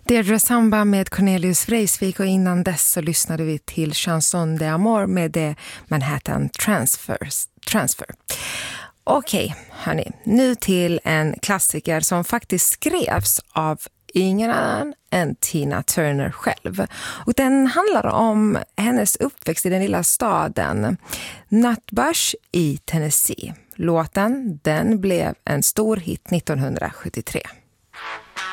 Deirdre Samba med Cornelius Vreeswijk, och innan dess så lyssnade vi till Chanson de Amour med The Manhattan Transfer. Okej, hörni, nu till en klassiker som faktiskt skrevs av ingen annan än Tina Turner själv. Och den handlar om hennes uppväxt i den lilla staden Nutbush i Tennessee. Låten, den blev en stor hit 1973.